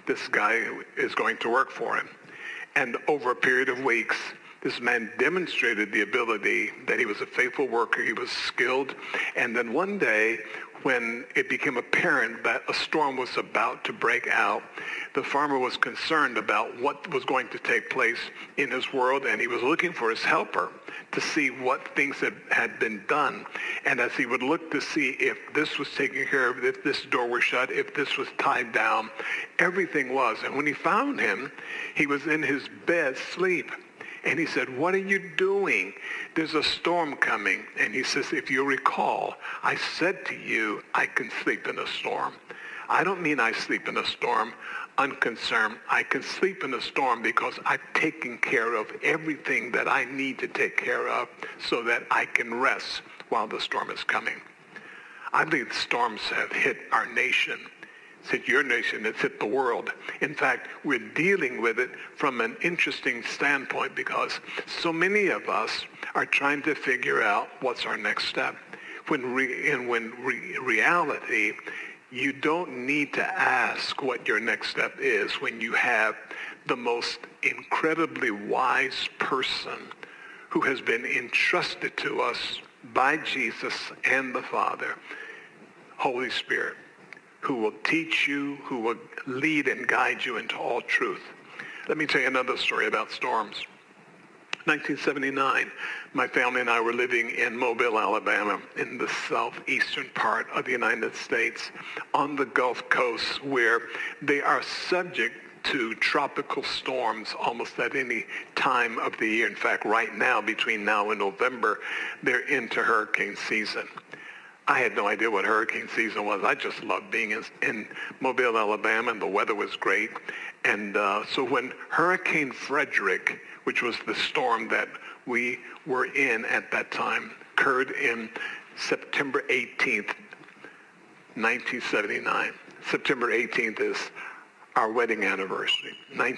this guy is going to work for him. And over a period of weeks, this man demonstrated the ability that he was a faithful worker, he was skilled. And then one day, when it became apparent that a storm was about to break out, the farmer was concerned about what was going to take place in his world, and he was looking for his helper to see what things had been done. And as he would look to see if this was taken care of, if this door was shut, if this was tied down, everything was. And when he found him, he was in his bed asleep. And he said, "What are you doing? There's a storm coming." And he says, "If you recall, I said to you, I can sleep in a storm." I don't mean I sleep in a storm unconcerned. I can sleep in a storm because I've taken care of everything that I need to take care of so that I can rest while the storm is coming. I believe storms have hit our nation. It's hit your nation, it's hit the world. In fact, we're dealing with it from an interesting standpoint because so many of us are trying to figure out what's our next step. When reality, you don't need to ask what your next step is when you have the most incredibly wise person who has been entrusted to us by Jesus and the Father, Holy Spirit, who will teach you, who will lead and guide you into all truth. Let me tell you another story about storms. 1979, my family and I were living in Mobile, Alabama, in the southeastern part of the United States, on the Gulf Coast, where they are subject to tropical storms almost at any time of the year. In fact, right now, between now and November, they're into hurricane season. I had no idea what hurricane season was. I just loved being in Mobile, Alabama, and the weather was great. And so when Hurricane Frederick, which was the storm that we were in at that time, occurred in September 18th, 1979. September 18th is our wedding anniversary.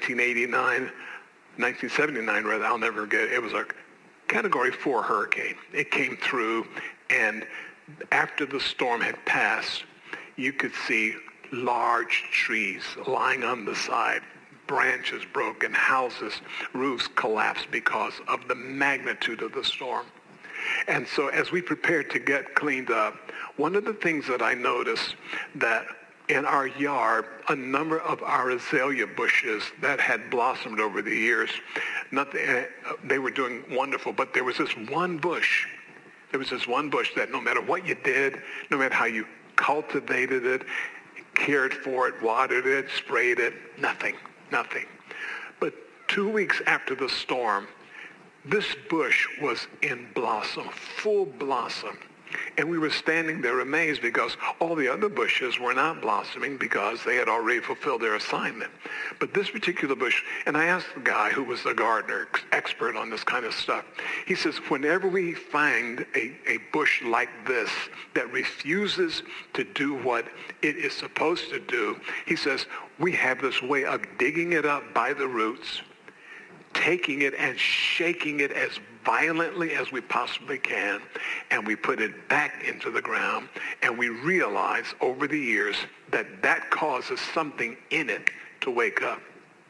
1979 rather, I'll never forget it. It was a Category 4 hurricane. It came through, and after the storm had passed, you could see large trees lying on the side, branches broken, houses, roofs collapsed because of the magnitude of the storm. And so as we prepared to get cleaned up, one of the things that I noticed that in our yard, a number of our azalea bushes that had blossomed over the years, they were doing wonderful, but there was this one bush. There was this one bush that no matter what you did, no matter how you cultivated it, cared for it, watered it, sprayed it, nothing. But 2 weeks after the storm, this bush was in blossom, full blossom. And we were standing there amazed because all the other bushes were not blossoming because they had already fulfilled their assignment. But this particular bush, and I asked the guy who was the gardener, expert on this kind of stuff, he says, whenever we find a bush like this that refuses to do what it is supposed to do, he says, we have this way of digging it up by the roots, taking it and shaking it as violently as we possibly can, and we put it back into the ground, and we realize over the years that causes something in it to wake up.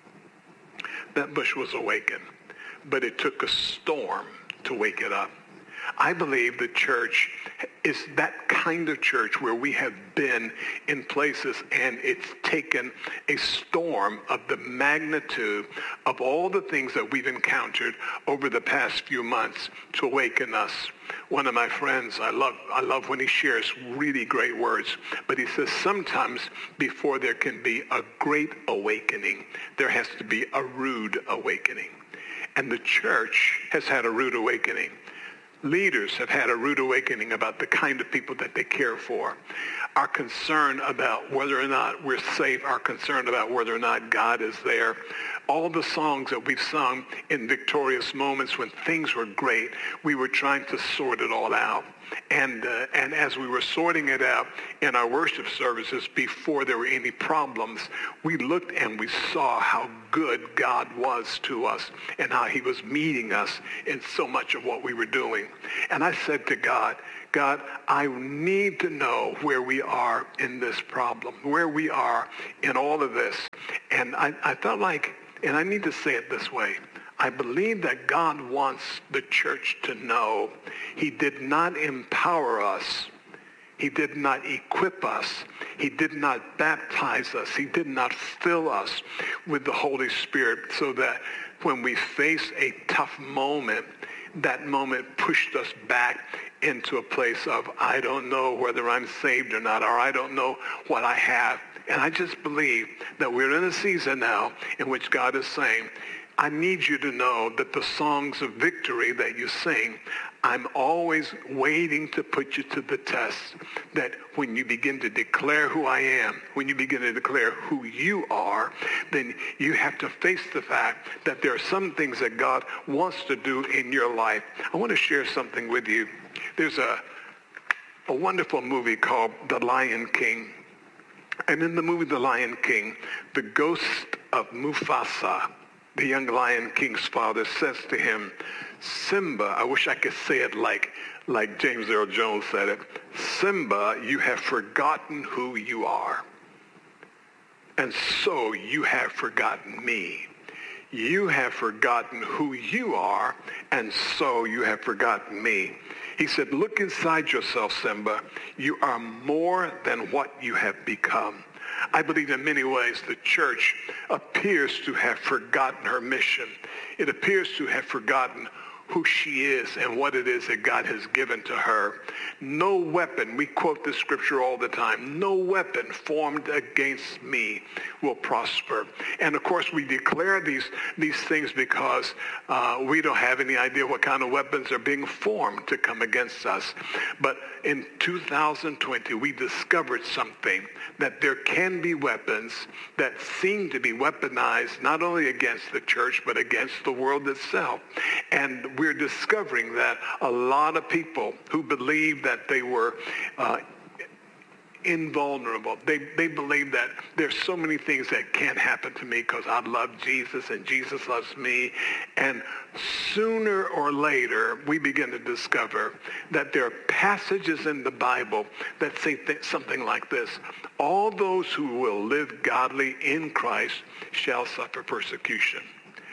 That bush was awakened, but it took a storm to wake it up. I believe the church is that kind of church where we have been in places and it's taken a storm of the magnitude of all the things that we've encountered over the past few months to awaken us. One of my friends, I love when he shares really great words, but he says sometimes before there can be a great awakening, there has to be a rude awakening. And the church has had a rude awakening. Leaders have had a rude awakening about the kind of people that they care for. Our concern about whether or not we're safe, our concern about whether or not God is there. All the songs that we've sung in victorious moments when things were great, we were trying to sort it all out. And as we were sorting it out in our worship services before there were any problems, we looked and we saw how good God was to us and how he was meeting us in so much of what we were doing. And I said to God, I need to know where we are in this problem, where we are in all of this. And I felt like, and I need to say it this way, I believe that God wants the church to know he did not empower us. He did not equip us. He did not baptize us. He did not fill us with the Holy Spirit so that when we face a tough moment, that moment pushed us back into a place of, I don't know whether I'm saved or not, or I don't know what I have. And I just believe that we're in a season now in which God is saying, I need you to know that the songs of victory that you sing, I'm always waiting to put you to the test, that when you begin to declare who I am, when you begin to declare who you are, then you have to face the fact that there are some things that God wants to do in your life. I want to share something with you. There's a wonderful movie called The Lion King. And in the movie The Lion King, the ghost of Mufasa, the young Lion King's father, says to him, Simba, I wish I could say it like James Earl Jones said it, Simba, you have forgotten who you are. And so you have forgotten me. You have forgotten who you are, and so you have forgotten me. He said, look inside yourself, Simba. You are more than what you have become. I believe in many ways the church appears to have forgotten her mission. It appears to have forgotten who she is and what it is that God has given to her. No weapon, we quote this scripture all the time, no weapon formed against me will prosper. And of course we declare these things because we don't have any idea what kind of weapons are being formed to come against us. But in 2020 we discovered something, that there can be weapons that seem to be weaponized not only against the church but against the world itself. And we're discovering that a lot of people who believe that they were invulnerable, they believe that there's so many things that can't happen to me because I love Jesus and Jesus loves me. And sooner or later, we begin to discover that there are passages in the Bible that say something like this: all those who will live godly in Christ shall suffer persecution.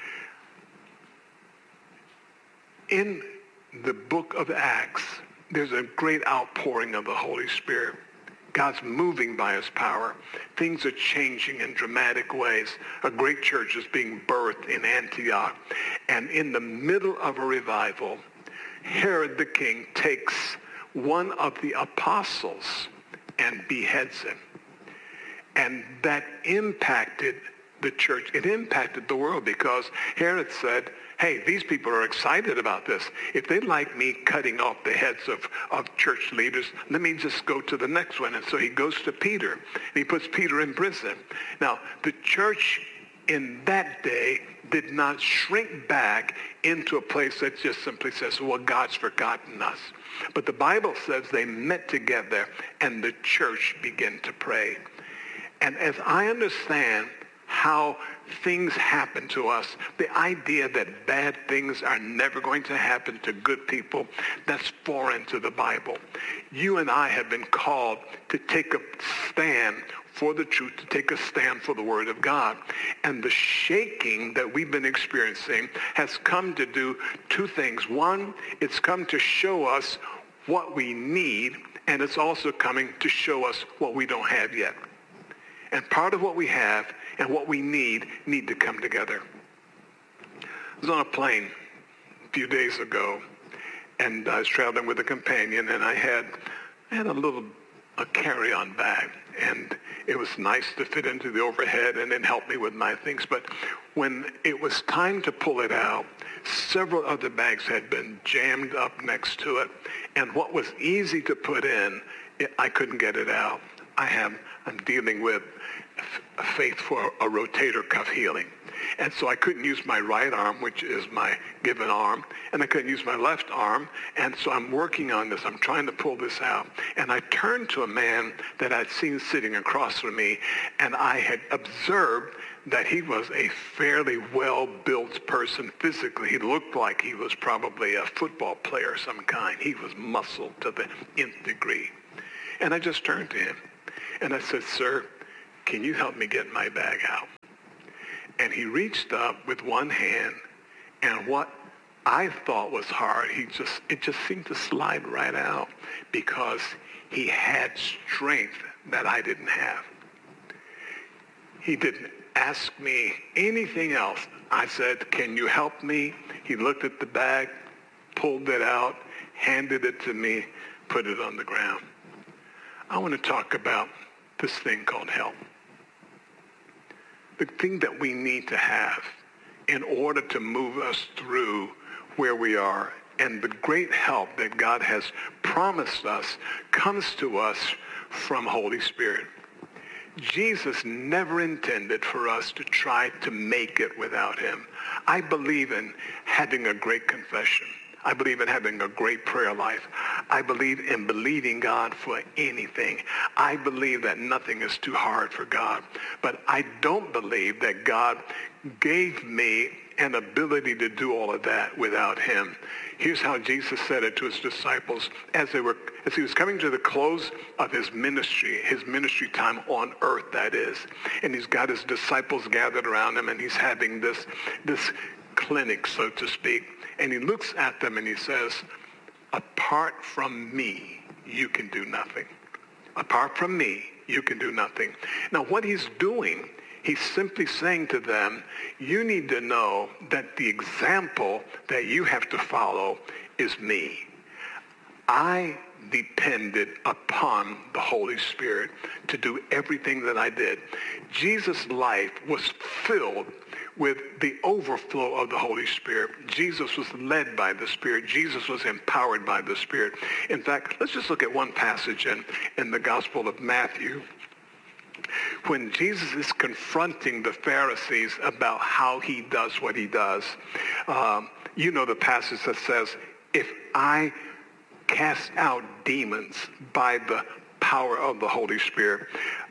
In the book of Acts, there's a great outpouring of the Holy Spirit. God's moving by his power. Things are changing in dramatic ways. A great church is being birthed in Antioch. And in the middle of a revival, Herod the king takes one of the apostles and beheads him. And that impacted the church. It impacted the world because Herod said, hey, these people are excited about this. If they like me cutting off the heads of church leaders, let me just go to the next one. And so he goes to Peter, and he puts Peter in prison. Now, the church in that day did not shrink back into a place that just simply says, well, God's forgotten us. But the Bible says they met together, and the church began to pray. And as I understand how things happen to us, the idea that bad things are never going to happen to good people, that's foreign to the Bible. You and I have been called to take a stand for the truth, to take a stand for the Word of God. And the shaking that we've been experiencing has come to do two things. One, it's come to show us what we need, and it's also coming to show us what we don't have yet. And part of what we have and what we need to come together. I was on a plane a few days ago, and I was traveling with a companion, and I had a carry-on bag, and it was nice to fit into the overhead and then help me with my things. But when it was time to pull it out, several other bags had been jammed up next to it, and what was easy to put in, I couldn't get it out. I'm dealing with a faith for a rotator cuff healing. And so I couldn't use my right arm, which is my given arm, and I couldn't use my left arm. And so I'm working on this. I'm trying to pull this out. And I turned to a man that I'd seen sitting across from me, and I had observed that he was a fairly well-built person physically. He looked like he was probably a football player of some kind. He was muscled to the nth degree. And I just turned to him, and I said, sir, can you help me get my bag out? And he reached up with one hand, and what I thought was hard, it just seemed to slide right out because he had strength that I didn't have. He didn't ask me anything else. I said, "Can you help me?" He looked at the bag, pulled it out, handed it to me, put it on the ground. I want to talk about this thing called help. The thing that we need to have in order to move us through where we are. And the great help that God has promised us comes to us from Holy Spirit. Jesus never intended for us to try to make it without him. I believe in having a great confession. I believe in having a great prayer life. I believe in believing God for anything. I believe that nothing is too hard for God. But I don't believe that God gave me an ability to do all of that without him. Here's how Jesus said it to his disciples as he was coming to the close of his ministry time on earth, that is. And he's got his disciples gathered around him, and he's having this clinic, so to speak. And he looks at them and he says, "Apart from me, you can do nothing. Apart from me, you can do nothing." Now, what he's doing, he's simply saying to them, you need to know that the example that you have to follow is me. I depended upon the Holy Spirit to do everything that I did. Jesus' life was filled with the overflow of the Holy Spirit. Jesus was led by the Spirit. Jesus was empowered by the Spirit. In fact, let's just look at one passage in the Gospel of Matthew. When Jesus is confronting the Pharisees about how he does what he does, you know the passage that says, "If I cast out demons by the power of the Holy Spirit."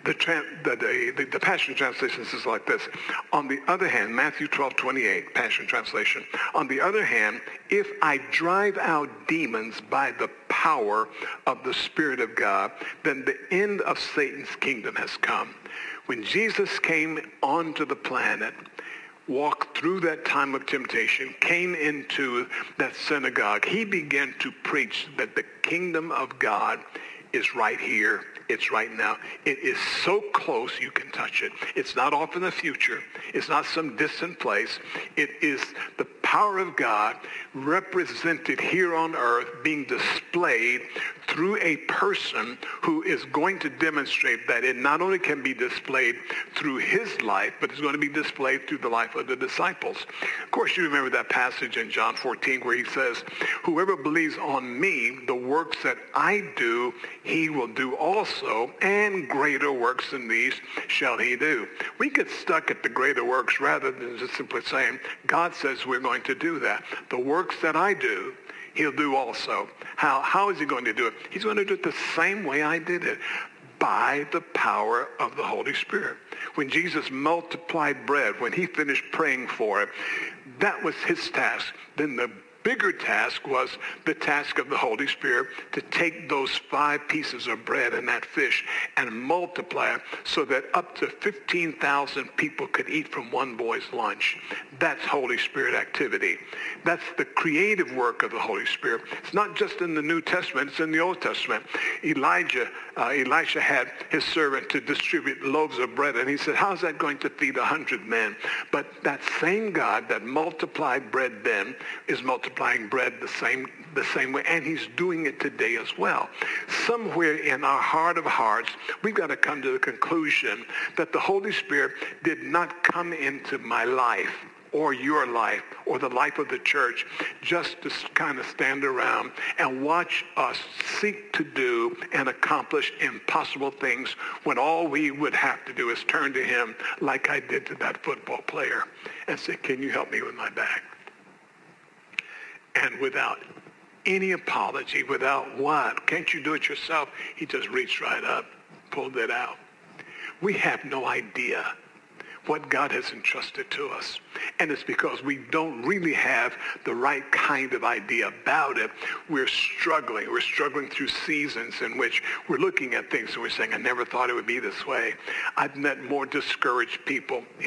The Passion Translation says like this. On the other hand, Matthew 12:28, Passion Translation. On the other hand, if I drive out demons by the power of the Spirit of God, then the end of Satan's kingdom has come. When Jesus came onto the planet, walked through that time of temptation, came into that synagogue, he began to preach that the kingdom of God is right here. It's right now. It is so close you can touch it. It's not off in the future. It's not some distant place. It is the power of God represented here on earth being displayed through a person who is going to demonstrate that it not only can be displayed through his life, but it's going to be displayed through the life of the disciples. Of course, you remember that passage in John 14 where he says, "Whoever believes on me, the works that I do, he will do also, and greater works than these shall he do." We get stuck at the greater works rather than just simply saying, God says we're going to do that. The works that I do, he'll do also. How is he going to do it? He's going to do it the same way I did it, by the power of the Holy Spirit. When Jesus multiplied bread, when he finished praying for it, that was his task. Then the bigger task was the task of the Holy Spirit to take those 5 pieces of bread and that fish and multiply it so that up to 15,000 people could eat from one boy's lunch. That's Holy Spirit activity. That's the creative work of the Holy Spirit. It's not just in the New Testament, it's in the Old Testament. Elisha had his servant to distribute loaves of bread, and he said, how's that going to feed 100 men? But that same God that multiplied bread then is multiplying bread the same way, and he's doing it today as well. Somewhere in our heart of hearts, we've got to come to the conclusion that the Holy Spirit did not come into my life or your life or the life of the church just to kind of stand around and watch us seek to do and accomplish impossible things when all we would have to do is turn to him like I did to that football player and say, can you help me with my bag? And without any apology, without what? Can't you do it yourself? He just reached right up, pulled it out. We have no idea what God has entrusted to us. And it's because we don't really have the right kind of idea about it. We're struggling. We're struggling through seasons in which we're looking at things and we're saying, I never thought it would be this way. I've met more discouraged people in the past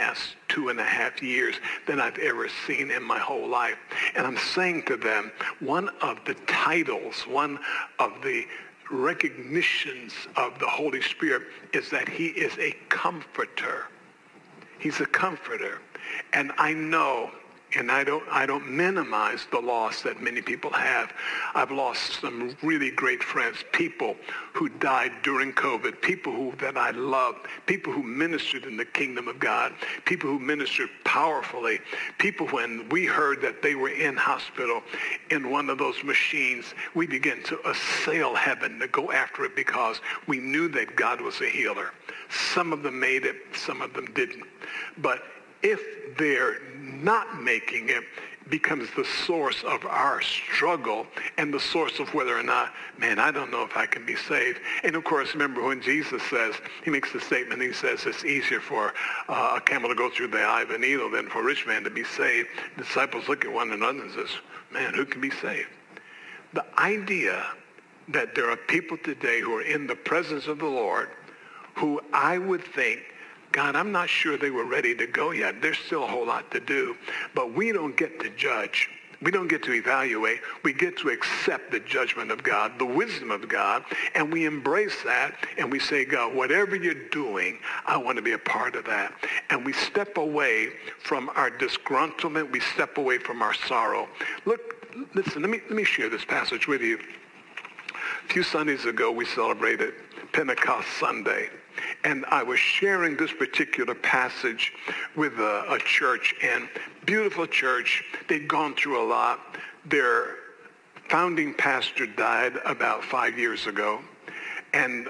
past 2.5 years than I've ever seen in my whole life. And I'm saying to them, one of the titles, one of the recognitions of the Holy Spirit is that he is a comforter. He's a comforter. And I know, and I don't minimize the loss that many people have. I've lost some really great friends, people who died during COVID, people that I loved, people who ministered in the kingdom of God, people who ministered powerfully, people when we heard that they were in hospital in one of those machines, we began to assail heaven to go after it because we knew that God was a healer. Some of them made it, some of them didn't. But if they're not making it, becomes the source of our struggle and the source of whether or not, man, I don't know if I can be saved. And of course, remember when Jesus says, he makes the statement, he says it's easier for a camel to go through the eye of a needle than for a rich man to be saved. The disciples look at one another and says, man, who can be saved? The idea that there are people today who are in the presence of the Lord who I would think, God, I'm not sure they were ready to go yet. There's still a whole lot to do. But we don't get to judge. We don't get to evaluate. We get to accept the judgment of God, the wisdom of God, and we embrace that, and we say, God, whatever you're doing, I want to be a part of that. And we step away from our disgruntlement. We step away from our sorrow. Listen, let me share this passage with you. A few Sundays ago, we celebrated Pentecost Sunday. And I was sharing this particular passage with a church, and beautiful church. They'd gone through a lot. Their founding pastor died about 5 years ago, and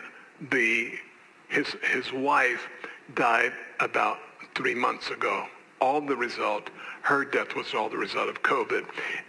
his wife died about 3 months ago. Her death was all the result of COVID.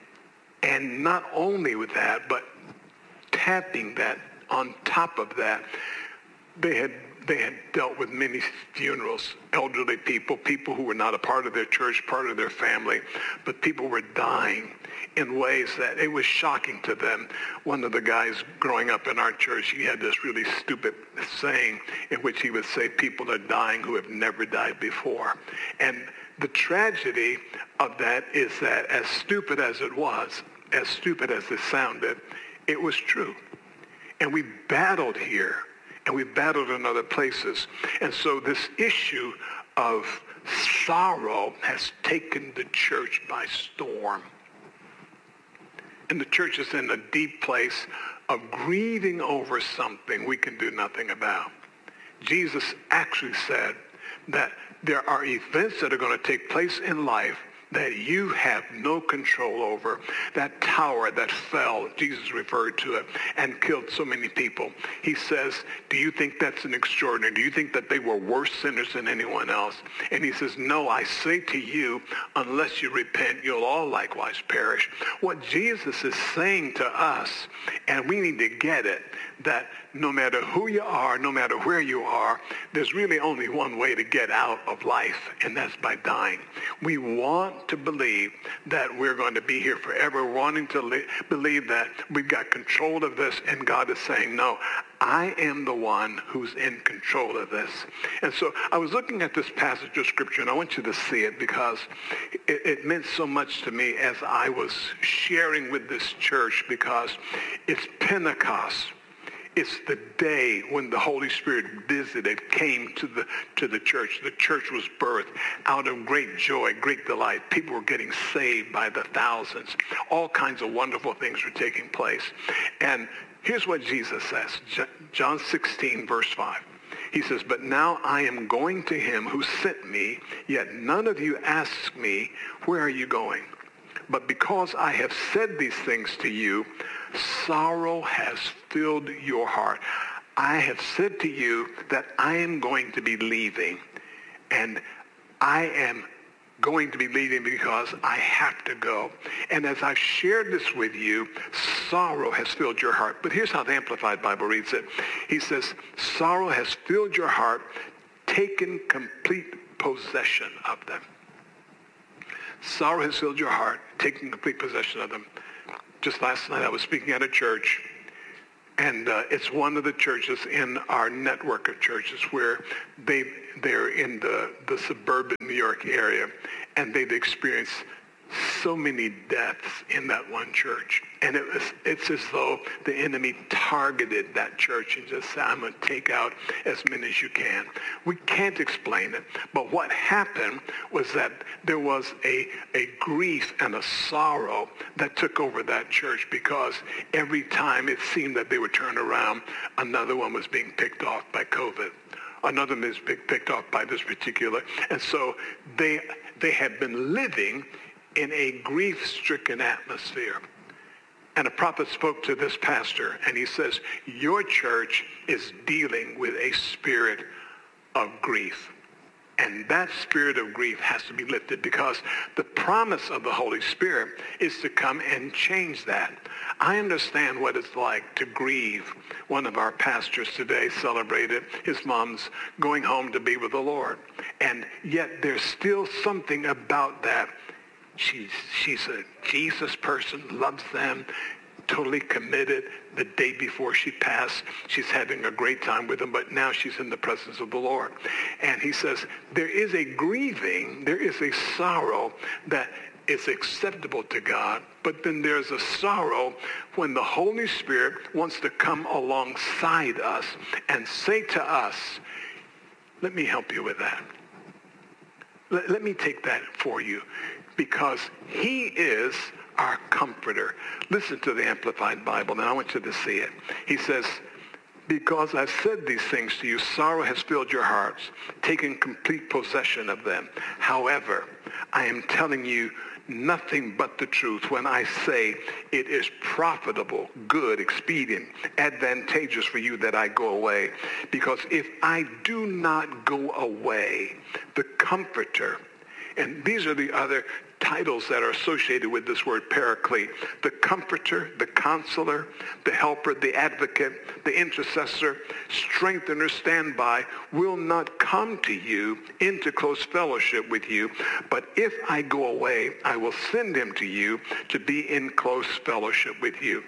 And not only with that, but tapping that on top of that, they had dealt with many funerals, elderly people who were not a part of their church, part of their family, but people were dying in ways that it was shocking to them. One of the guys growing up in our church, he had this really stupid saying in which he would say, people are dying who have never died before. And the tragedy of that is that as stupid as it was, as stupid as it sounded, it was true. And we battled here. And we battled in other places. And so this issue of sorrow has taken the church by storm. And the church is in a deep place of grieving over something we can do nothing about. Jesus actually said that there are events that are going to take place in life that you have no control over. That tower that fell, Jesus referred to it, and killed so many people. He says, do you think that's an extraordinary? Do you think that they were worse sinners than anyone else? And he says, no, I say to you, unless you repent, you'll all likewise perish. What Jesus is saying to us, and we need to get it, that no matter who you are, no matter where you are, there's really only one way to get out of life, and that's by dying. We want to believe that we're going to be here forever, wanting to believe that we've got control of this, and God is saying, no, I am the one who's in control of this. And so I was looking at this passage of Scripture, and I want you to see it because it meant so much to me as I was sharing with this church, because it's Pentecost. It's the day when the Holy Spirit came to the church. The church was birthed out of great joy, great delight. People were getting saved by the thousands. All kinds of wonderful things were taking place. And here's what Jesus says, John 16, verse 5. He says, but now I am going to him who sent me, yet none of you ask me, where are you going? But because I have said these things to you, sorrow has filled your heart. I have said to you that I am going to be leaving, and I am going to be leaving because I have to go. And as I've shared this with you, sorrow has filled your heart. But here's how the Amplified Bible reads it. He says, sorrow has filled your heart, taken complete possession of them. Sorrow has filled your heart, taking complete possession of them. Just last night I was speaking at a church. And it's one of the churches in our network of churches where they're in the suburban New York area, and they've experienced so many deaths in that one church. And it's as though the enemy targeted that church and just said, I'm going to take out as many as you can. We can't explain it. But what happened was that there was a grief and a sorrow that took over that church, because every time it seemed that they were turned around, another one was being picked off by COVID. Another one was picked off by this particular. And so they had been living in a grief-stricken atmosphere. And a prophet spoke to this pastor, and he says, your church is dealing with a spirit of grief. And that spirit of grief has to be lifted, because the promise of the Holy Spirit is to come and change that. I understand what it's like to grieve. One of our pastors today celebrated his mom's going home to be with the Lord. And yet there's still something about that. She's a Jesus person, loves them, totally committed. The day before she passed, she's having a great time with them, but now she's in the presence of the Lord. And he says, there is a grieving, there is a sorrow that is acceptable to God, but then there's a sorrow when the Holy Spirit wants to come alongside us and say to us, let me help you with that. Let me take that for you. Because he is our comforter. Listen to the Amplified Bible, and I want you to see it. He says, because I've said these things to you, sorrow has filled your hearts, taking complete possession of them. However, I am telling you nothing but the truth when I say it is profitable, good, expedient, advantageous for you that I go away. Because if I do not go away, the comforter, and these are the other titles that are associated with this word paraclete: the comforter, the counselor, the helper, the advocate, the intercessor, strengthener, standby, will not come to you into close fellowship with you. But if I go away, I will send him to you to be in close fellowship with you.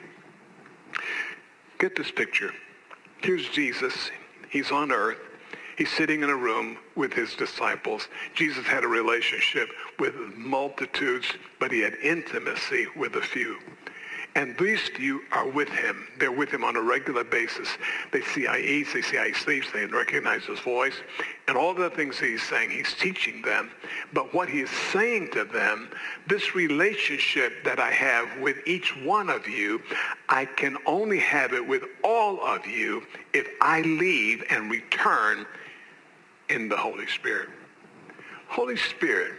Get this picture. Here's Jesus. He's on earth. He's sitting in a room with his disciples. Jesus had a relationship with multitudes, but he had intimacy with a few. And these few are with him. They're with him on a regular basis. They see how he eats, they see how he sleeps, they recognize his voice. And all the things that he's saying, he's teaching them. But what he's saying to them, this relationship that I have with each one of you, I can only have it with all of you if I leave and return in the Holy Spirit. Holy Spirit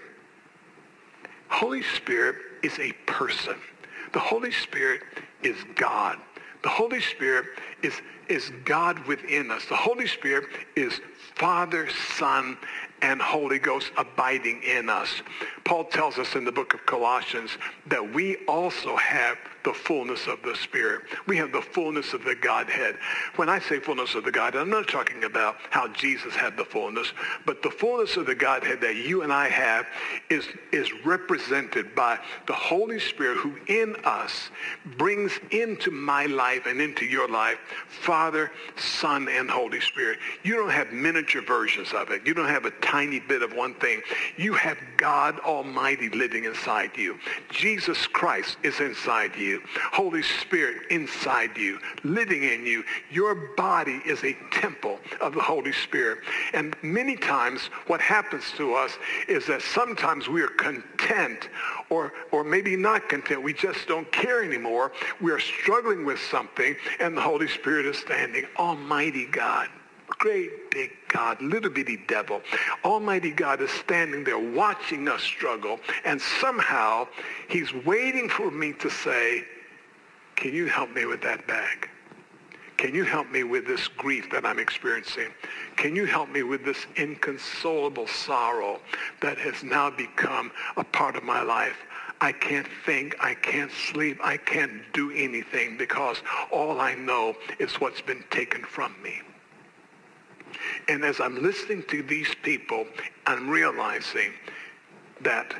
is a person. The Holy Spirit is God. The Holy Spirit is God within us. The Holy Spirit is Father, Son, and Holy Ghost abiding in us. Paul tells us in the book of Colossians that we also have the fullness of the Spirit. We have the fullness of the Godhead. When I say fullness of the Godhead, I'm not talking about how Jesus had the fullness, but the fullness of the Godhead that you and I have is represented by the Holy Spirit, who in us brings into my life and into your life Father, Son, and Holy Spirit. You don't have miniature versions of it. You don't have a tiny bit of one thing. You have God Almighty living inside you. Jesus Christ is inside you. Holy Spirit inside you, living in you. Your body is a temple of the Holy Spirit. And many times what happens to us is that sometimes we are content or maybe not content. We just don't care anymore. We are struggling with something, and the Holy Spirit is standing. Almighty God, great big God, little bitty devil. Almighty God is standing there watching us struggle, and somehow he's waiting for me to say, can you help me with that bag? Can you help me with this grief that I'm experiencing? Can you help me with this inconsolable sorrow that has now become a part of my life? I can't think, I can't sleep, I can't do anything because all I know is what's been taken from me. And as I'm listening to these people, I'm realizing that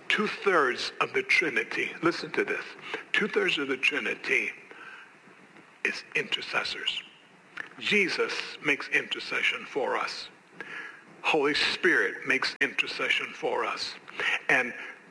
2/3 of the Trinity, listen to this, 2/3 of the Trinity is intercessors. Jesus makes intercession for us. Holy Spirit makes intercession for us. And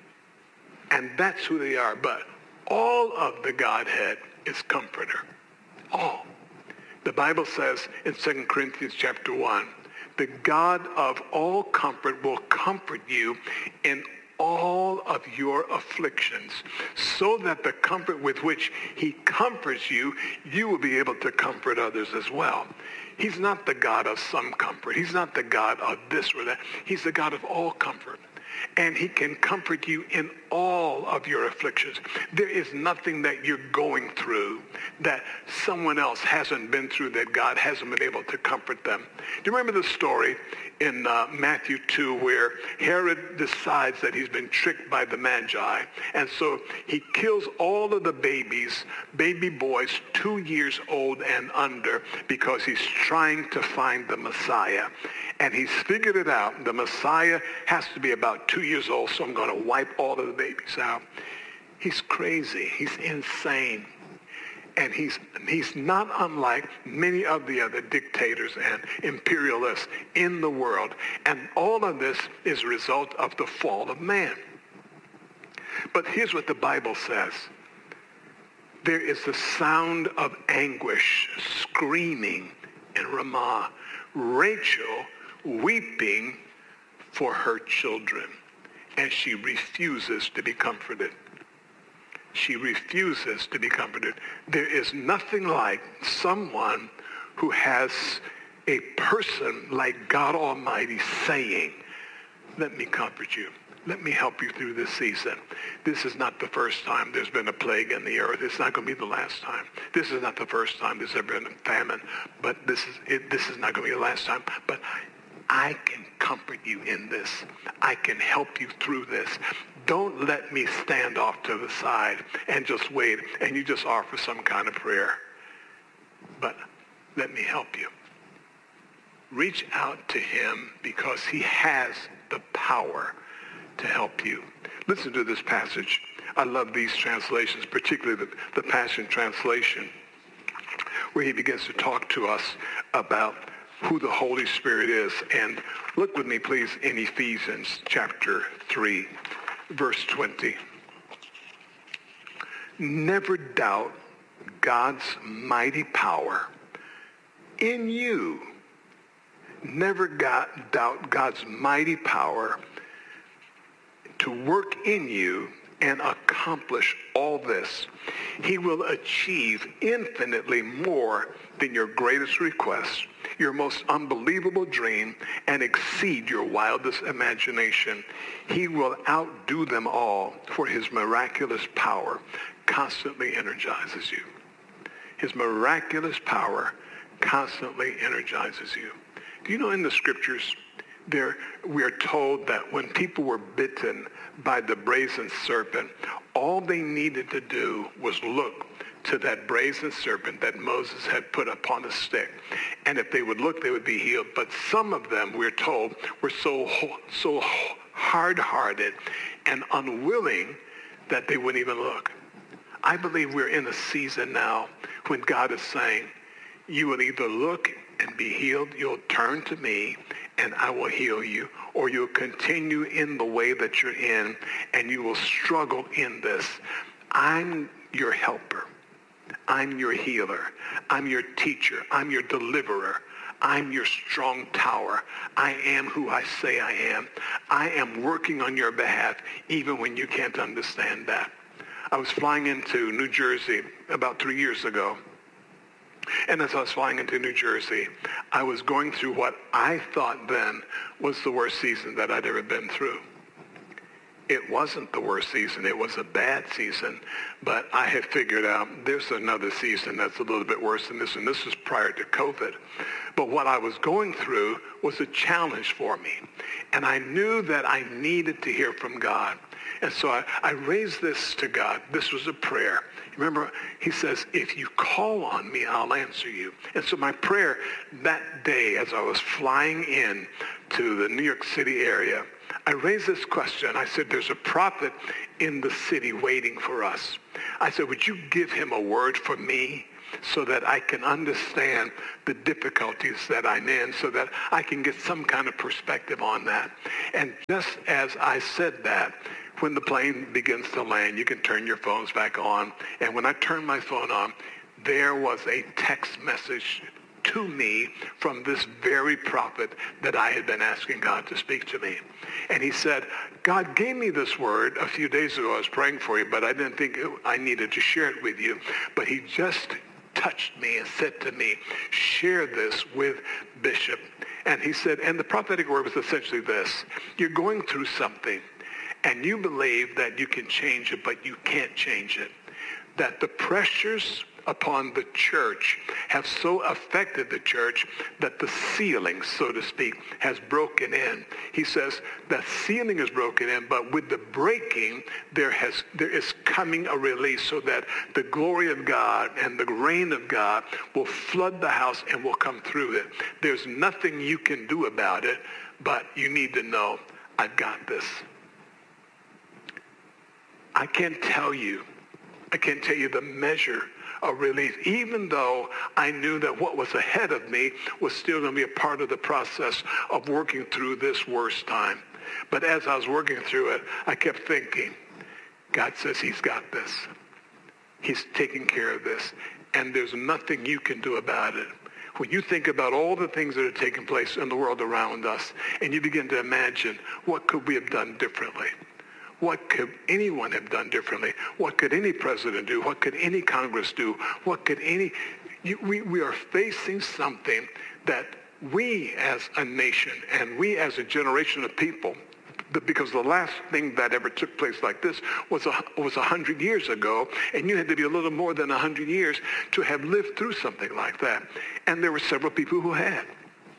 that's who they are. But all of the Godhead is comforter. All. The Bible says in 2 Corinthians chapter 1, the God of all comfort will comfort you in all of your afflictions, so that the comfort with which he comforts you, you will be able to comfort others as well. He's not the God of some comfort. He's not the God of this or that. He's the God of all comfort. And he can comfort you in all of your afflictions. There is nothing that you're going through that someone else hasn't been through, that God hasn't been able to comfort them. Do you remember the story in Matthew 2 where Herod decides that he's been tricked by the Magi, and so he kills all of the baby boys 2 years old and under, because he's trying to find the Messiah. And he's figured it out. The Messiah has to be about 2 years old, so I'm going to wipe all of the babies out. He's crazy. He's insane. And he's not unlike many of the other dictators and imperialists in the world. And all of this is a result of the fall of man. But here's what the Bible says. There is the sound of anguish, screaming in Ramah. Rachel weeping for her children, and she refuses to be comforted. She refuses to be comforted. There is nothing like someone who has a person like God Almighty saying, let me comfort you. Let me help you through this season. This is not the first time there's been a plague in the earth. It's not going to be the last time. This is not the first time there's ever been a famine. But this is not going to be the last time. But I can comfort you in this. I can help you through this. Don't let me stand off to the side and just wait and you just offer some kind of prayer. But let me help you. Reach out to him, because he has the power to help you. Listen to this passage. I love these translations, particularly the Passion Translation, where he begins to talk to us about who the Holy Spirit is. And look with me, please, in Ephesians chapter 3, verse 20. Never doubt God's mighty power in you. Never doubt God's mighty power to work in you and accomplish all this. He will achieve infinitely more than your greatest request, your most unbelievable dream, and exceed your wildest imagination. He will outdo them all, for his miraculous power constantly energizes you. His miraculous power constantly energizes you. Do you know in the scriptures, we are told that when people were bitten by the brazen serpent, all they needed to do was look to that brazen serpent that Moses had put upon a stick. And if they would look, they would be healed. But some of them, we're told, were so hard-hearted and unwilling that they wouldn't even look. I believe we're in a season now when God is saying, you will either look and be healed, you'll turn to me, and I will heal you, or you'll continue in the way that you're in, and you will struggle in this. I'm your helper. I'm your healer. I'm your teacher. I'm your deliverer. I'm your strong tower. I am who I say I am. I am working on your behalf, even when you can't understand that. I was flying into New Jersey about 3 years ago. And as I was flying into New Jersey, I was going through what I thought then was the worst season that I'd ever been through. It wasn't the worst season. It was a bad season. But I had figured out there's another season that's a little bit worse than this, and this was prior to COVID. But what I was going through was a challenge for me. And I knew that I needed to hear from God. And so I raised this to God. This was a prayer. Remember, he says, if you call on me, I'll answer you. And so my prayer that day as I was flying in to the New York City area, I raised this question. I said, there's a prophet in the city waiting for us. I said, would you give him a word for me? so that I can understand the difficulties that I'm in, so that I can get some kind of perspective on that. And just as I said that, when the plane begins to land, you can turn your phones back on. And when I turned my phone on, there was a text message to me from this very prophet that I had been asking God to speak to me. And he said, God gave me this word a few days ago. I was praying for you, but I didn't think I needed to share it with you. But he just touched me and said to me, share this with Bishop. And he said, and the prophetic word was essentially this: you're going through something and you believe that you can change it, but you can't change it. That the pressures upon the church have so affected the church that the ceiling, so to speak, has broken in. He says the ceiling is broken in, but with the breaking, there is coming a release so that the glory of God and the reign of God will flood the house and will come through it. There's nothing you can do about it, but you need to know, I've got this. I can't tell you the measure of relief, even though I knew that what was ahead of me was still going to be a part of the process of working through this worst time. But as I was working through it, I kept thinking, God says he's got this. He's taking care of this. And there's nothing you can do about it. When you think about all the things that are taking place in the world around us, and you begin to imagine, what could we have done differently? What could anyone have done differently? What could any president do? What could any Congress do? What could we are facing something that we as a nation and we as a generation of people, because the last thing that ever took place like this was 100 years ago, and you had to be a little more than 100 years to have lived through something like that. And there were several people who had.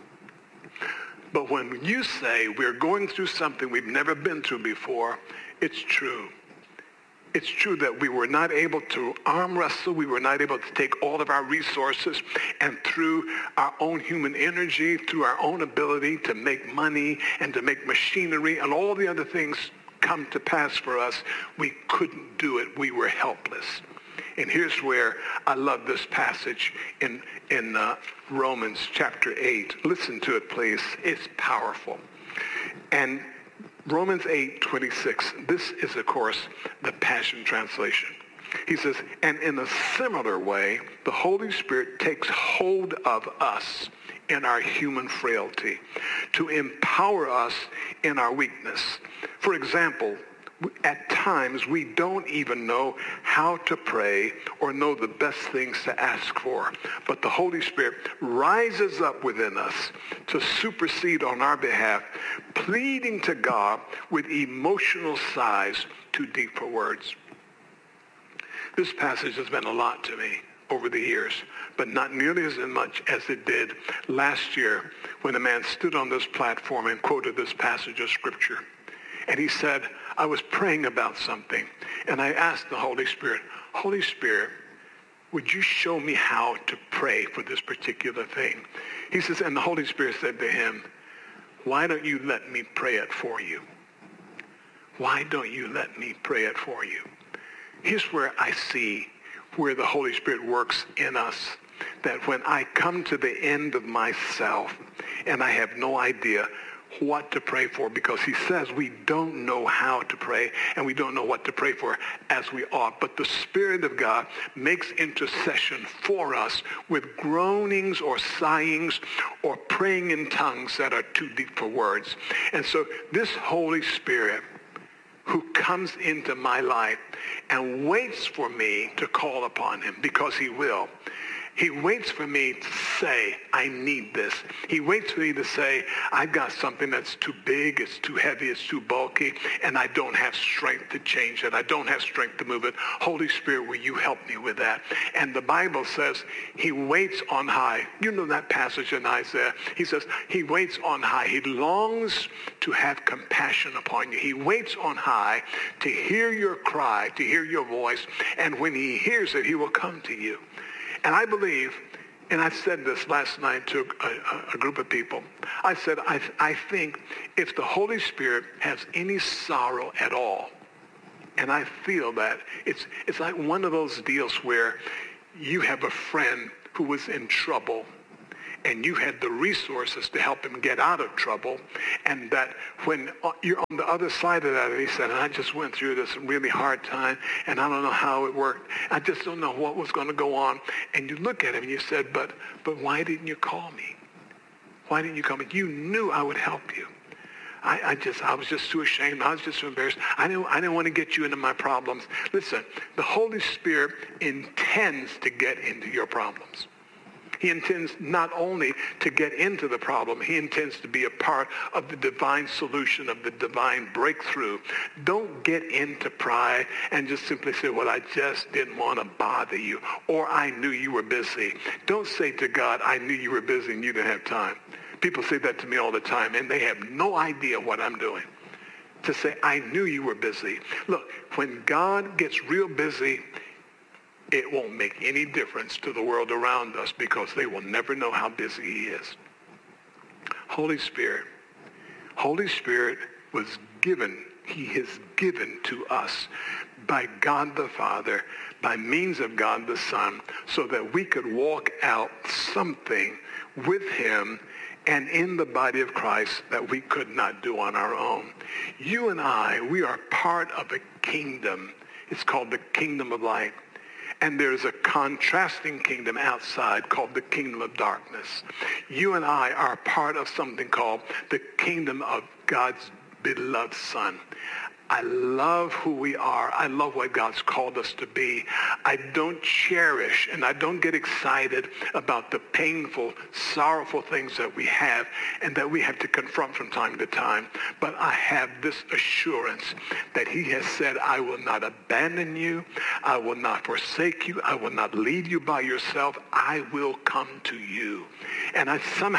But when you say we're going through something we've never been through before, it's true. It's true that we were not able to arm wrestle. We were not able to take all of our resources and through our own human energy, through our own ability to make money and to make machinery and all the other things come to pass for us, we couldn't do it. We were helpless. And here's where I love this passage in Romans chapter 8. Listen to it, please. It's powerful. And Romans 8:26. This is, of course, the Passion Translation. He says, and in a similar way, the Holy Spirit takes hold of us in our human frailty to empower us in our weakness. For example, at times we don't even know how to pray or know the best things to ask for. But the Holy Spirit rises up within us to supersede on our behalf, pleading to God with emotional sighs too deep for words. This passage has meant a lot to me over the years, but not nearly as much as it did last year when a man stood on this platform and quoted this passage of Scripture. And he said, I was praying about something, and I asked the Holy Spirit, Holy Spirit, would you show me how to pray for this particular thing? He says, and the Holy Spirit said to him, why don't you let me pray it for you? Why don't you let me pray it for you? Here's where I see where the Holy Spirit works in us, that when I come to the end of myself and I have no idea what to pray for, because he says we don't know how to pray and we don't know what to pray for as we ought. But the Spirit of God makes intercession for us with groanings or sighings or praying in tongues that are too deep for words. And so this Holy Spirit who comes into my life and waits for me to call upon him, because he will. He waits for me to say, I need this. He waits for me to say, I've got something that's too big, it's too heavy, it's too bulky, and I don't have strength to change it. I don't have strength to move it. Holy Spirit, will you help me with that? And the Bible says he waits on high. You know that passage in Isaiah. He says he waits on high. He longs to have compassion upon you. He waits on high to hear your cry, to hear your voice, and when he hears it, he will come to you. And I believe, and I said this last night to a group of people, I said, I think if the Holy Spirit has any sorrow at all, and I feel that it's like one of those deals where you have a friend who was in trouble, and you had the resources to help him get out of trouble, and that when you're on the other side of that, he said, I just went through this really hard time, and I don't know how it worked. I just don't know what was going to go on. And you look at him and you said, but why didn't you call me? Why didn't you call me? You knew I would help you. I was just too ashamed. I was just too embarrassed. I didn't want to get you into my problems. Listen, the Holy Spirit intends to get into your problems. He intends not only to get into the problem, he intends to be a part of the divine solution, of the divine breakthrough. Don't get into pride and just simply say, well, I just didn't want to bother you, or I knew you were busy. Don't say to God, I knew you were busy and you didn't have time. People say that to me all the time, and they have no idea what I'm doing. To say, I knew you were busy. Look, when God gets real busy, it won't make any difference to the world around us because they will never know how busy he is. Holy Spirit was given, he is given to us by God the Father, by means of God the Son, so that we could walk out something with him and in the body of Christ that we could not do on our own. You and I, we are part of a kingdom. It's called the kingdom of light. And there's a contrasting kingdom outside called the kingdom of darkness. You and I are part of something called the kingdom of God's beloved Son. I love who we are. I love what God's called us to be. I don't cherish and I don't get excited about the painful, sorrowful things that we have and that we have to confront from time to time. But I have this assurance that he has said, I will not abandon you. I will not forsake you. I will not leave you by yourself. I will come to you. And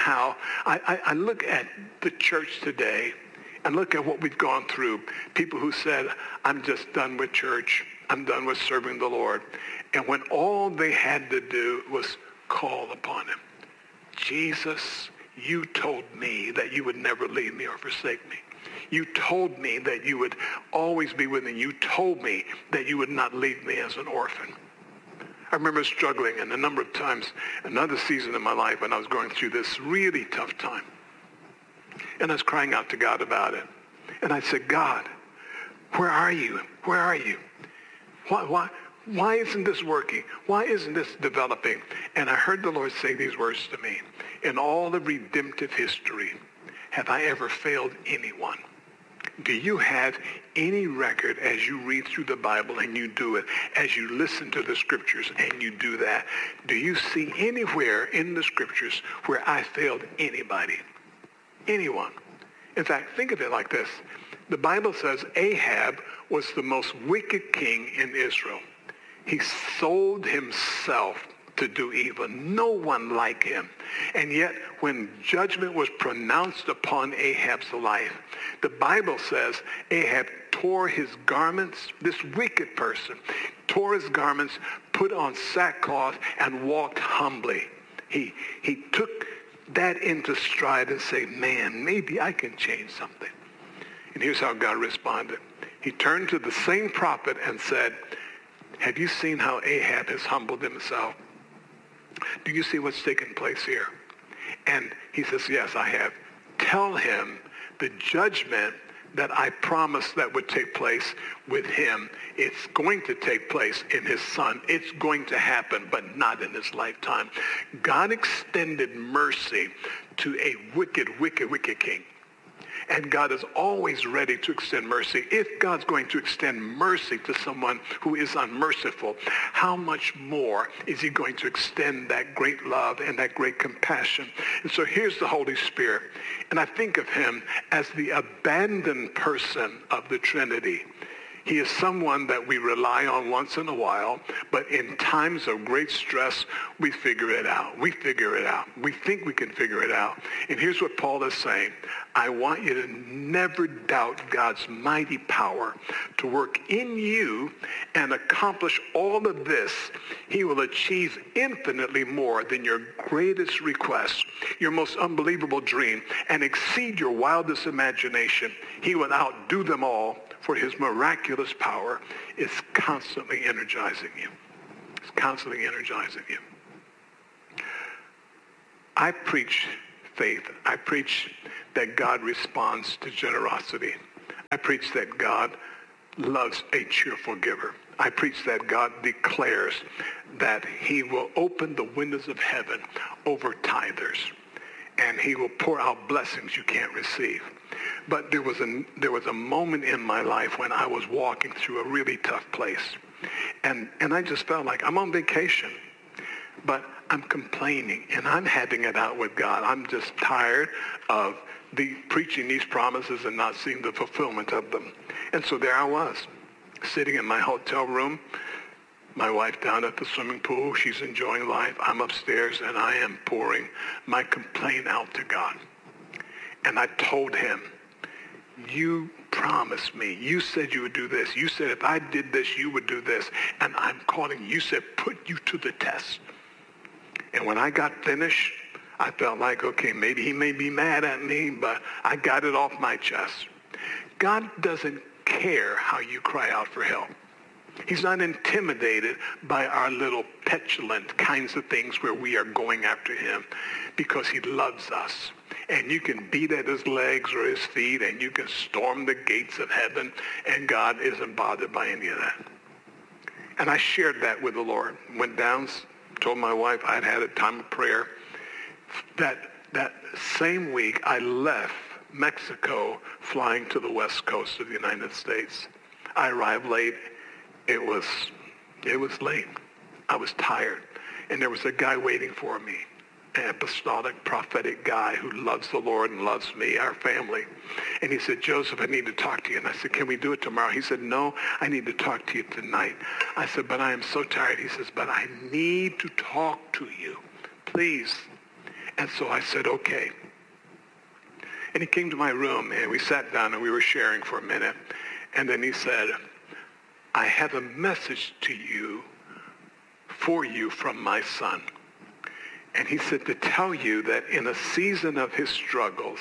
I look at the church today and look at what we've gone through. People who said, I'm just done with church. I'm done with serving the Lord. And when all they had to do was call upon him. Jesus, you told me that you would never leave me or forsake me. You told me that you would always be with me. You told me that you would not leave me as an orphan. I remember struggling and a number of times, another season in my life when I was going through this really tough time. And I was crying out to God about it. And I said, God, where are you? Where are you? Why isn't this working? Why isn't this developing? And I heard the Lord say these words to me. In all the redemptive history, have I ever failed anyone? Do you have any record as you read through the Bible and you do it, as you listen to the scriptures and you do that? Do you see anywhere in the scriptures where I failed anybody? Anyone. In fact, think of it like this. The Bible says Ahab was the most wicked king in Israel. He sold himself to do evil. No one like him. And yet, when judgment was pronounced upon Ahab's life, the Bible says Ahab tore his garments. This wicked person tore his garments, put on sackcloth, and walked humbly. He took that into stride and say, man, maybe I can change something. And here's how God responded. He turned to the same prophet and said, have you seen how Ahab has humbled himself? Do you see what's taking place here? And he says, yes, I have. Tell him the judgment that I promised that would take place with him. It's going to take place in his son. It's going to happen, but not in his lifetime. God extended mercy to a wicked king. And God is always ready to extend mercy. If God's going to extend mercy to someone who is unmerciful, how much more is he going to extend that great love and that great compassion? And so here's the Holy Spirit. And I think of him as the abandoned person of the Trinity. He is someone that we rely on once in a while, but in times of great stress, we figure it out. We figure it out. We think we can figure it out. And here's what Paul is saying. I want you to never doubt God's mighty power to work in you and accomplish all of this. He will achieve infinitely more than your greatest request, your most unbelievable dream, and exceed your wildest imagination. He will outdo them all, for his miraculous power is constantly energizing you. constantly energizing you. I preach faith. I preach that God responds to generosity. I preach that God loves a cheerful giver. I preach that God declares that he will open the windows of heaven over tithers, and he will pour out blessings you can't receive. But there was a moment in my life when I was walking through a really tough place, and I just felt like I'm on vacation, but I'm complaining, and I'm having it out with God. I'm just tired of preaching these promises and not seeing the fulfillment of them. And so there I was, sitting in my hotel room, my wife down at the swimming pool. She's enjoying life. I'm upstairs, and I am pouring my complaint out to God. And I told him, you promised me. You said you would do this. You said if I did this, you would do this. And I'm calling you. You said put you to the test. And when I got finished, I felt like, okay, maybe he may be mad at me, but I got it off my chest. God doesn't care how you cry out for help. He's not intimidated by our little petulant kinds of things where we are going after him, because he loves us. And you can beat at his legs or his feet, and you can storm the gates of heaven, and God isn't bothered by any of that. And I shared that with the Lord. Went down, told my wife I'd had a time of prayer. That same week, I left Mexico flying to the west coast of the United States. I arrived late. It was late. I was tired. And there was a guy waiting for me, an apostolic, prophetic guy who loves the Lord and loves me, our family. And he said, Joseph, I need to talk to you. And I said, can we do it tomorrow? He said, no, I need to talk to you tonight. I said, but I am so tired. He says, but I need to talk to you, please. And so I said, okay. And he came to my room, and we sat down, and we were sharing for a minute. And then he said, I have a message to you, for you from my son. And he said to tell you that in a season of his struggles,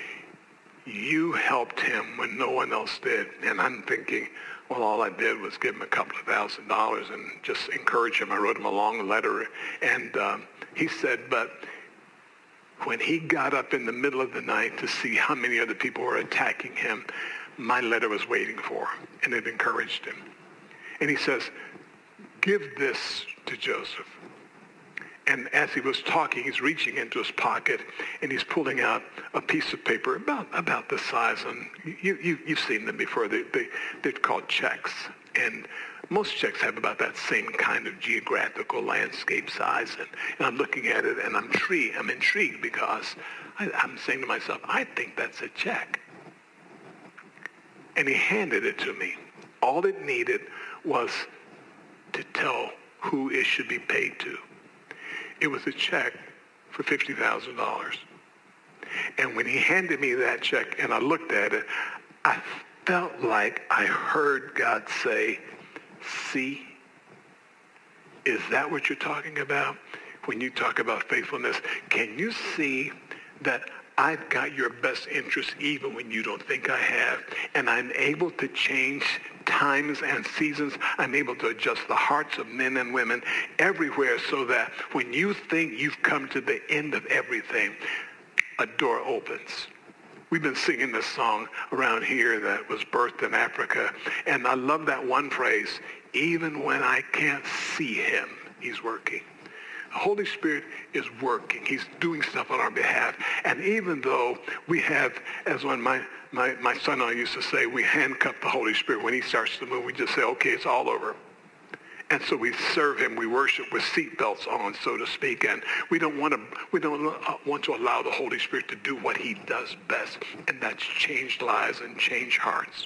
you helped him when no one else did. And I'm thinking, well, all I did was give him a couple of $1,000 and just encourage him. I wrote him a long letter. And he said, but when he got up in the middle of the night to see how many other people were attacking him, my letter was waiting for him, and it encouraged him. And he says, give this to Joseph. And as he was talking, he's reaching into his pocket, and he's pulling out a piece of paper about this size. And you've seen them before. They're called checks. And most checks have about that same kind of geographical landscape size. And I'm looking at it, and I'm intrigued because I'm saying to myself, I think that's a check. And he handed it to me. All it needed was to tell who it should be paid to. It was a check for $50,000. And when he handed me that check and I looked at it, I felt like I heard God say, see, is that what you're talking about? When you talk about faithfulness, can you see that I've got your best interest even when you don't think I have? And I'm able to change times and seasons. I'm able to adjust the hearts of men and women everywhere so that when you think you've come to the end of everything, a door opens. We've been singing this song around here that was birthed in Africa. And I love that one phrase, even when I can't see him, he's working. The Holy Spirit is working. He's doing stuff on our behalf. And even though we have, as when my son and I used to say, we handcuff the Holy Spirit. When he starts to move, we just say, okay, it's all over. And so we serve him. We worship with seatbelts on, so to speak. And we don't want to allow the Holy Spirit to do what he does best, and that's change lives and change hearts.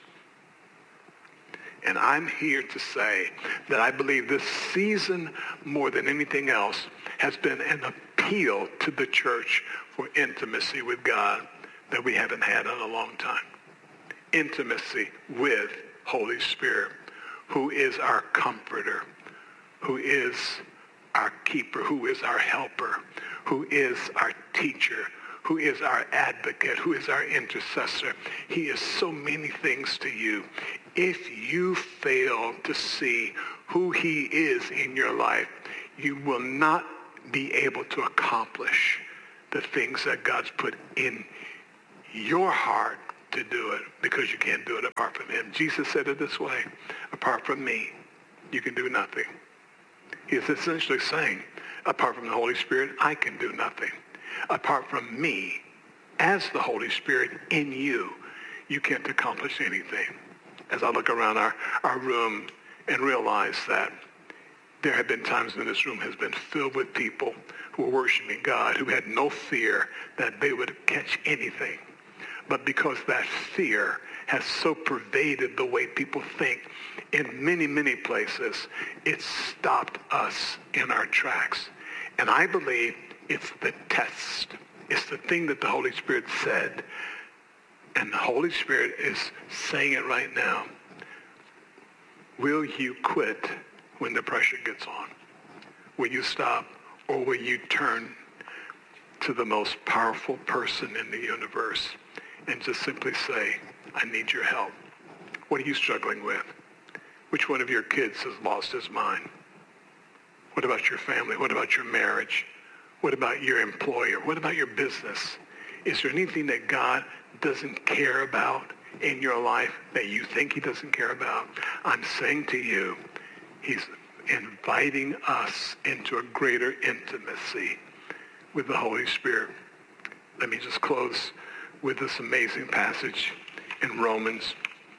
And I'm here to say that I believe this season, more than anything else, has been an appeal to the church for intimacy with God that we haven't had in a long time. Intimacy with Holy Spirit, who is our comforter, who is our keeper, who is our helper, who is our teacher, who is our advocate, who is our intercessor. He is so many things to you. If you fail to see who he is in your life, you will not be able to accomplish the things that God's put in your heart to do it, because you can't do it apart from him. Jesus said it this way: apart from me, you can do nothing. He's essentially saying, apart from the Holy Spirit, I can do nothing. Apart from me, as the Holy Spirit in you, you can't accomplish anything. As I look around our room and realize that there have been times when this room has been filled with people who were worshiping God, who had no fear that they would catch anything. But because that fear has so pervaded the way people think in many, many places, it stopped us in our tracks. And I believe it's the test. It's the thing that the Holy Spirit said. And the Holy Spirit is saying it right now. Will you quit when the pressure gets on? Will you stop, or will you turn to the most powerful person in the universe and just simply say, I need your help? What are you struggling with? Which one of your kids has lost his mind? What about your family? What about your marriage? What about your employer? What about your business? Is there anything that God doesn't care about in your life that you think he doesn't care about? I'm saying to you, he's inviting us into a greater intimacy with the Holy Spirit. Let me just close with this amazing passage in Romans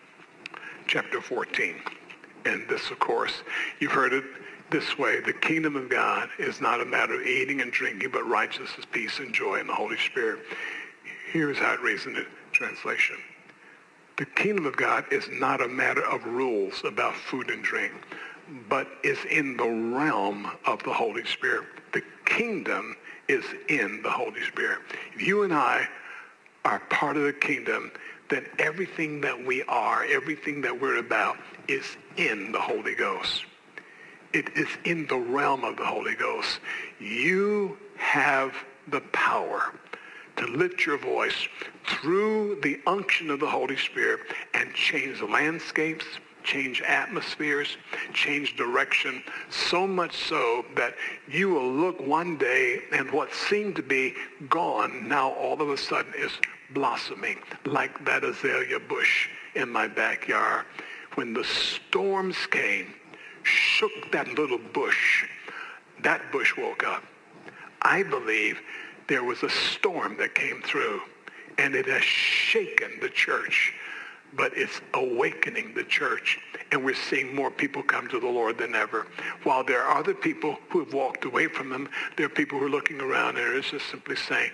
chapter 14. And this, of course, you've heard it this way: the kingdom of God is not a matter of eating and drinking, but righteousness, peace, and joy in the Holy Spirit. Here's how it reads in the translation. The kingdom of God is not a matter of rules about food and drink, but is in the realm of the Holy Spirit. The kingdom is in the Holy Spirit. If you and I are part of the kingdom, then everything that we are, everything that we're about, is in the Holy Ghost. It is in the realm of the Holy Ghost. You have the power to lift your voice through the unction of the Holy Spirit and change landscapes, change atmospheres, change direction, so much so that you will look one day and what seemed to be gone now all of a sudden is blossoming, like that azalea bush in my backyard. When the storms came, shook that little bush, that bush woke up. I believe there was a storm that came through, and it has shaken the church, but it's awakening the church, and we're seeing more people come to the Lord than ever. While there are other people who have walked away from him, there are people who are looking around and are just simply saying,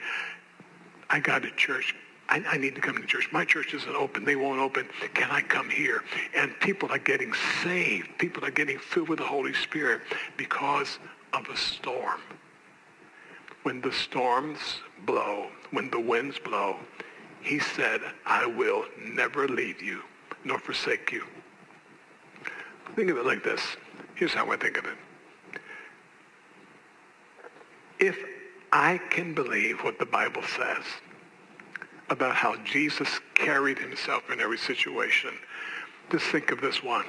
I got a church. I need to come to church. My church isn't open. They won't open. Can I come here? And people are getting saved. People are getting filled with the Holy Spirit because of a storm. When the storms blow, when the winds blow, he said, I will never leave you nor forsake you. Think of it like this. Here's how I think of it. If I can believe what the Bible says about how Jesus carried himself in every situation, just think of this one.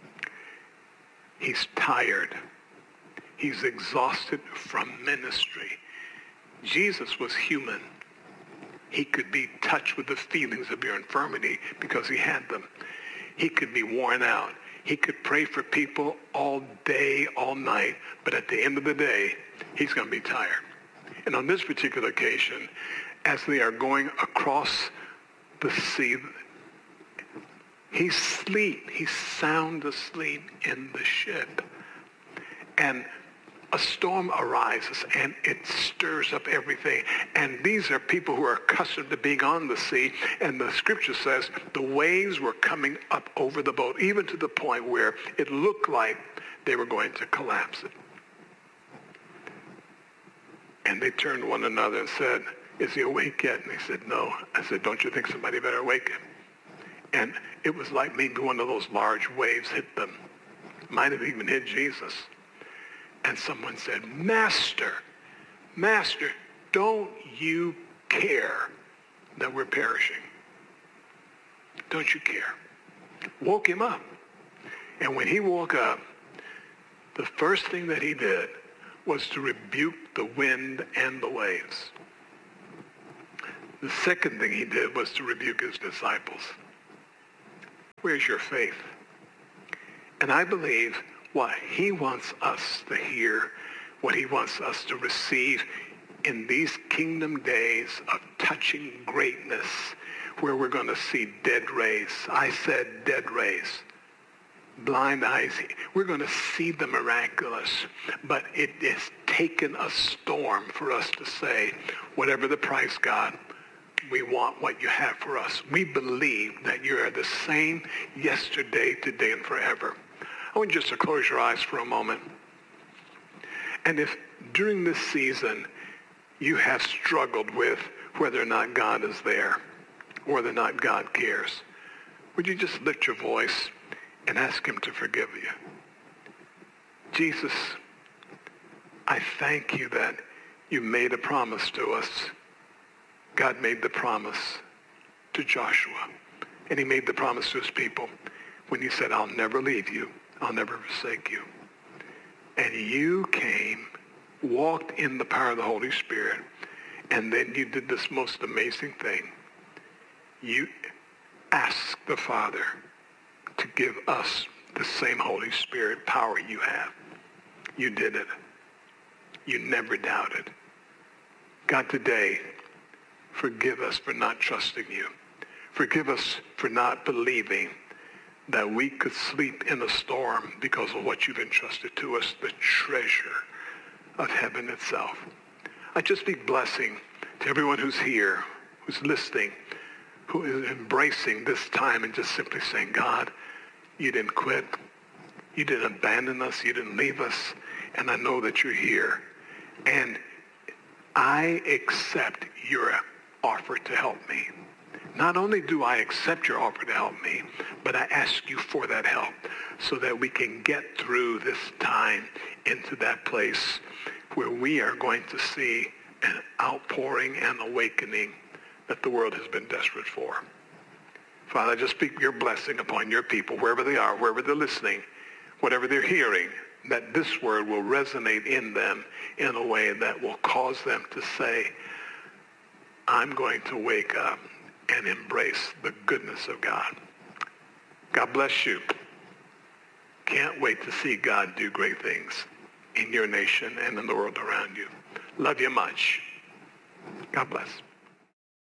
He's tired. He's exhausted from ministry. Jesus was human. He could be touched with the feelings of your infirmity because he had them. He could be worn out. He could pray for people all day, all night, but at the end of the day, he's going to be tired. And on this particular occasion, as they are going across the sea, he's asleep. He's sound asleep in the ship. And a storm arises and it stirs up everything. And these are people who are accustomed to being on the sea. And the scripture says the waves were coming up over the boat, even to the point where it looked like they were going to collapse it. And they turned to one another and said, is he awake yet? And they said, no. I said, don't you think somebody better wake him? And it was like maybe one of those large waves hit them. Might have even hit Jesus. And someone said, Master, don't you care that we're perishing? Don't you care? Woke him up. And when he woke up, the first thing that he did was to rebuke the wind and the waves. The second thing he did was to rebuke his disciples. Where's your faith? And I believe what he wants us to hear, what he wants us to receive in these kingdom days of touching greatness, where we're going to see dead raised. I said dead raised. Blind eyes. We're going to see the miraculous. But it has taken a storm for us to say, whatever the price, God, we want what you have for us. We believe that you are the same yesterday, today, and forever. I want you just to close your eyes for a moment. And if during this season you have struggled with whether or not God is there, or whether or not God cares, would you just lift your voice and ask him to forgive you? Jesus, I thank you that you made a promise to us. God made the promise to Joshua, and he made the promise to his people when he said, I'll never leave you, I'll never forsake you. And you came, walked in the power of the Holy Spirit, and then you did this most amazing thing. You asked the Father to give us the same Holy Spirit power you have. You did it. You never doubted. God, today, forgive us for not trusting you. Forgive us for not believing that we could sleep in a storm because of what you've entrusted to us, the treasure of heaven itself. I just speak blessing to everyone who's here, who's listening, who is embracing this time and just simply saying, God, you didn't quit. You didn't abandon us. You didn't leave us. And I know that you're here. And I accept your offer to help me. Not only do I accept your offer to help me, but I ask you for that help so that we can get through this time into that place where we are going to see an outpouring and awakening that the world has been desperate for. Father, I just speak your blessing upon your people, wherever they are, wherever they're listening, whatever they're hearing, that this word will resonate in them in a way that will cause them to say, I'm going to wake up and embrace the goodness of God. God bless you. Can't wait to see God do great things in your nation and in the world around you. Love you much. God bless.